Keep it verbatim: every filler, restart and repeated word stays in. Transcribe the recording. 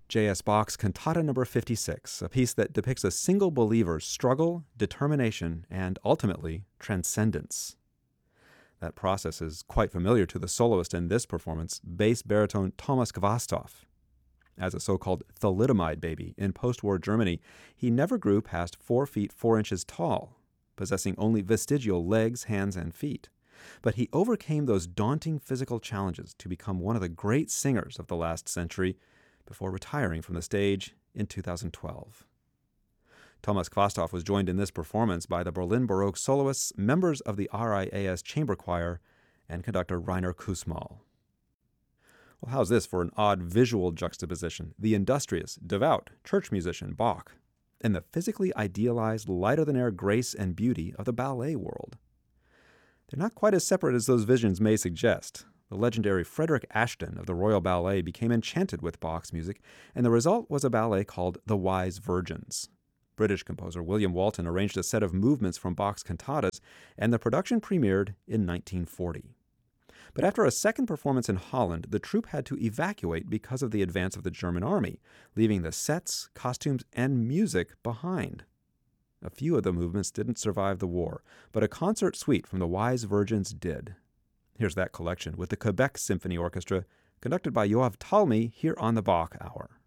J S. Bach's Cantata number fifty-six, a piece that depicts a single believer's struggle, determination, and ultimately transcendence. That process is quite familiar to the soloist in this performance, bass baritone Thomas Gvastov. As a so-called thalidomide baby in post-war Germany, he never grew past four feet four inches tall, possessing only vestigial legs, hands, and feet. But he overcame those daunting physical challenges to become one of the great singers of the last century before retiring from the stage in two thousand twelve. Thomas Gvastov was joined in this performance by the Berlin Baroque soloists, members of the R I A S Chamber Choir, and conductor Rainer Kussmaul. Well, how's this for an odd visual juxtaposition? The industrious, devout church musician Bach and the physically idealized, lighter-than-air grace and beauty of the ballet world. They're not quite as separate as those visions may suggest. The legendary Frederick Ashton of the Royal Ballet became enchanted with Bach's music, and the result was a ballet called The Wise Virgins. British composer William Walton arranged a set of movements from Bach's cantatas, and the production premiered in nineteen forty. But after a second performance in Holland, the troupe had to evacuate because of the advance of the German army, leaving the sets, costumes, and music behind. A few of the movements didn't survive the war, but a concert suite from the Wise Virgins did. Here's that collection with the Quebec Symphony Orchestra, conducted by Yoav Talmy here on the Bach Hour.